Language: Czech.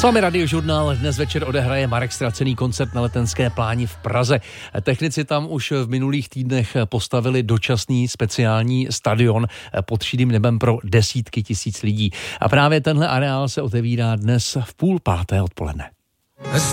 S vámi Radiožurnál. Dnes večer odehraje Marek Ztracený koncert na Letenské pláni v Praze. Technici tam už v minulých týdnech postavili dočasný speciální stadion pod širým nebem pro desítky tisíc lidí. A právě tenhle areál se otevírá dnes v 4:30 odpoledne.